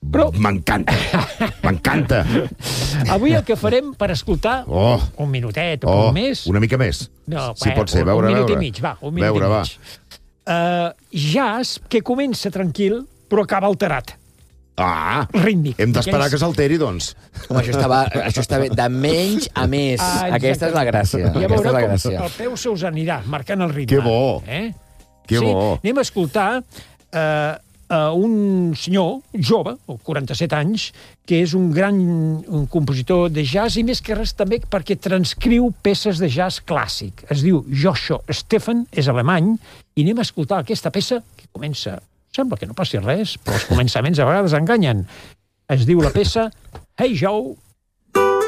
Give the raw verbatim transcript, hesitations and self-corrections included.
Però... M'encanta, m'encanta. Avui el que farem per escoltar Oh. un minutet o Oh, un més... una mica més. No, si bé, pot ser, un, veure, un minut veure. i mig, va, un minut veure, i va. mig. Uh, jazz que comença tranquil, però acaba alterat. Ah, Rítmic. hem d'esperar Aquells- que s'alteri, doncs. Home, això, estava, això està bé. De menys a més. Ah, Aquesta és la gràcia. Ja Aquesta és veureu la com gràcia. el peu se us anirà, marcant el ritme. Que bo. Eh? Que sí? bo. Anem a escoltar eh, uh, un senyor jove, o quaranta-set anys, que és un gran un compositor de jazz, i més que res també perquè transcriu peces de jazz clàssic. Es diu Joshua Stephan, és alemany, i anem a escoltar aquesta peça que comença... Sembla que no passi res, però els començaments a vegades enganyen. Es diu la peça Hey Joe,